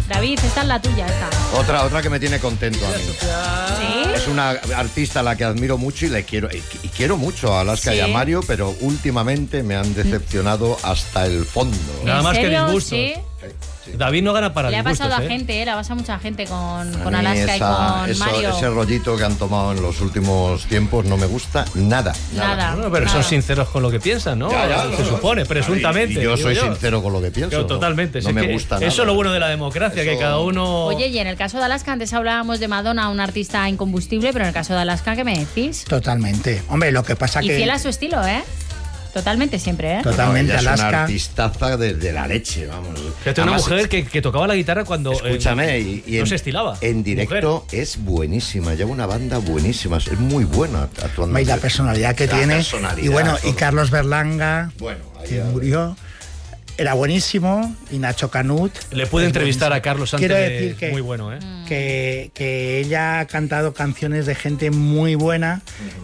David, esta es la tuya, esta. Otra que me tiene contento a mí. ¿Sí? Es una artista a la que admiro mucho y quiero mucho a Alaska y a Mario, pero últimamente me han decepcionado hasta el fondo. Nada más que disgustos. ¿Sí? Sí. David no gana para Le ha disgustos, pasado a gente, le ha pasado a mucha gente con Alaska y con Mario. Ese rollito que han tomado en los últimos tiempos no me gusta nada. Bueno, pero son sinceros con lo que piensan, ¿no? Se supone, presuntamente. Y yo soy sincero con lo que pienso. Claro, totalmente. No me gusta nada. Eso es lo bueno de la democracia, que cada uno... Oye, y en el caso de Alaska, antes hablábamos de Madonna, un artista incombustible, pero en el caso de Alaska, ¿qué me decís? Totalmente. Hombre, lo que pasa y que... fiel a su estilo, ¿eh? Totalmente siempre, ¿eh? Totalmente, no, ella Alaska. Es una artistaza de la leche, vamos. Fíjate, una mujer que tocaba la guitarra cuando escúchame, y no se estilaba. En directo mujer. Es buenísima, lleva una banda buenísima, es muy buena actuando. Y la personalidad que tiene. Y bueno, todo. Y Carlos Berlanga, que ya murió, era buenísimo, y Nacho Canut. Le pude entrevistar a Carlos antes. Quiero decir que, muy bueno, ¿eh? Que ella ha cantado canciones de gente muy buena.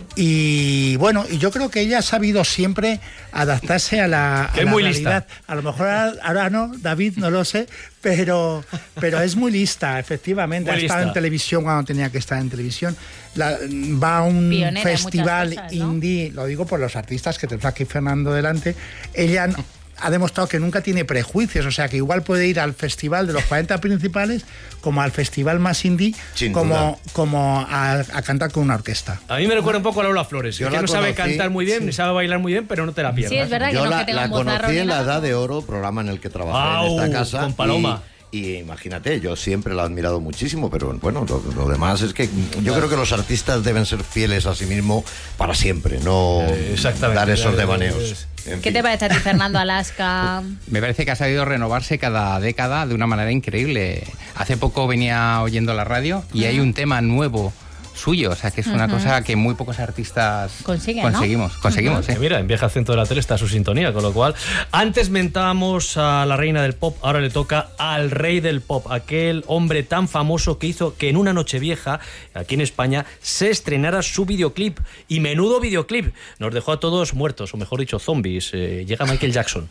Y bueno, y yo creo que ella ha sabido siempre adaptarse a la muy realidad. lista. A lo mejor ahora no, David, no lo sé, pero es muy lista, efectivamente. Muy ha estado lista. en televisión cuando tenía que estar en televisión. Va a un pionera festival cosas, ¿no? indie, lo digo por los artistas que tenemos aquí Fernando delante. Ella ha demostrado que nunca tiene prejuicios, o sea que igual puede ir al festival de los 40 principales como al festival más indie, como a cantar con una orquesta. A mí me recuerda un poco a Lola Flores, que no sabe cantar muy bien, ni sabe bailar muy bien, pero no te la pierdas. Sí, es verdad que yo no que tenga la un bozarrón conocí en ni La nada. Edad de Oro, programa en el que trabajé en esta casa. Con Paloma. Y imagínate, yo siempre la he admirado muchísimo, pero bueno, lo demás es que yo creo que los artistas deben ser fieles a sí mismos para siempre, no dar esos devaneos. ¿Qué te parece a ti, Fernando, Alaska? Me parece que ha sabido renovarse cada década de una manera increíble. Hace poco venía oyendo la radio y hay un tema nuevo suyo, o sea que es una cosa que muy pocos artistas conseguimos. Mira, en Viaje al Centro de la Tele está su sintonía, con lo cual antes mentábamos a la reina del pop, ahora le toca al rey del pop, aquel hombre tan famoso que hizo que en una Nochevieja aquí en España se estrenara su videoclip, y menudo videoclip, nos dejó a todos muertos, o mejor dicho zombies. Llega Michael Jackson.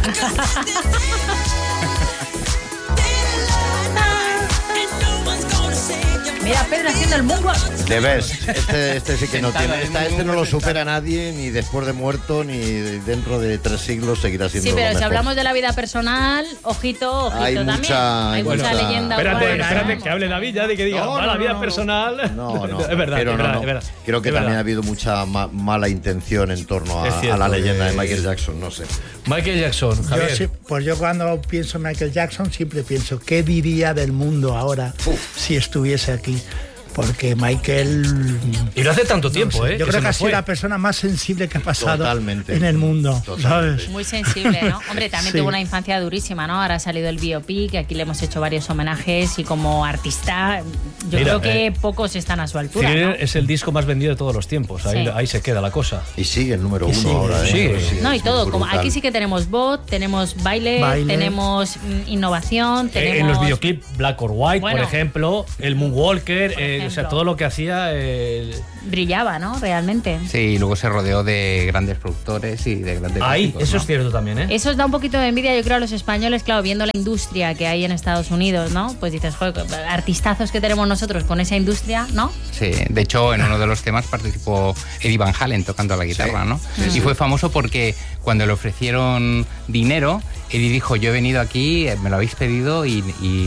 Mira, Pedro haciendo el moonwalk. The Best. Este sí que no tiene. Este no lo supera nadie, ni después de muerto, ni dentro de 3 siglos seguirá siendo. Sí, pero lo si mejor. hablamos de la vida personal, ojito Hay también. mucha- Hay mucha leyenda. Espérate, que hable David ya de que diga, la vida personal. No. Es verdad, pero es verdad. Creo que Es también verdad. ha habido mucha mala intención en torno Es cierto, a la leyenda de Michael Jackson, no sé. Michael Jackson, Javier. Yo cuando pienso en Michael Jackson siempre pienso, ¿qué diría del mundo ahora si estuviese aquí? Porque Michael... Y no hace tanto tiempo, Yo creo que ha sido la persona más sensible que ha pasado en el mundo, ¿sabes? Muy sensible, ¿no? Hombre, también Sí. tuvo una infancia durísima, ¿no? Ahora ha salido el biopic, aquí le hemos hecho varios homenajes y como artista yo Mira, creo que pocos están a su altura, ¿no? Thriller es el disco más vendido de todos los tiempos. Ahí se queda la cosa. Y sigue el número 1 ahora. Sí. No, y todo, como aquí sí que tenemos bot, tenemos baile. Tenemos innovación, tenemos... En los videoclips Black or White, Bueno. por ejemplo, el Moonwalker, o sea, todo lo que hacía... Brillaba, ¿no? Realmente. Sí, y luego se rodeó de grandes productores y de grandes músicos, eso ¿no? es cierto también, ¿eh? Eso os da un poquito de envidia, yo creo, a los españoles, claro, viendo la industria que hay en Estados Unidos, ¿no? Pues dices, joder, artistazos que tenemos nosotros con esa industria, ¿no? Sí, de hecho, en uno de los temas participó Eddie Van Halen tocando la guitarra, ¿no? Y fue famoso porque cuando le ofrecieron dinero, Eddie dijo, yo he venido aquí, me lo habéis pedido, y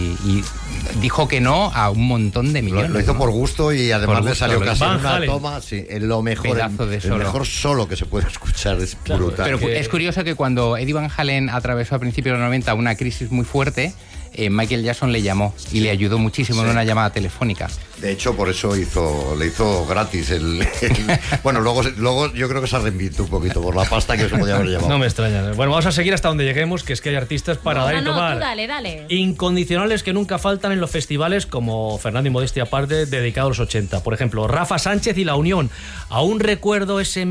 dijo que no a un montón de millones. Lo hizo ¿no? por gusto y además le salió casi en una Halen. toma. Sí, es lo mejor, Pedazo de el solo. mejor solo que se puede escuchar, es brutal. Pero es curioso que cuando Eddie Van Halen atravesó a principios de los 90 una crisis muy fuerte, Michael Jackson le llamó y le ayudó muchísimo en una llamada telefónica. De hecho, por eso le hizo gratis bueno, luego yo creo que se arrepintió un poquito por la pasta que se podía haber llevado. No me extraña. Bueno, vamos a seguir hasta donde lleguemos, que es que hay artistas para dar y tomar. Tú dale. Incondicionales que nunca faltan en los festivales, como Fernando y Modestia aparte, dedicado a los 80. Por ejemplo, Rafa Sánchez y La Unión. Aún recuerdo ese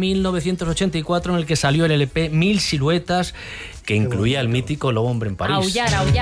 1984 en el que salió el LP 1000 siluetas, que incluía el mítico Lobo Hombre en París. Aullar.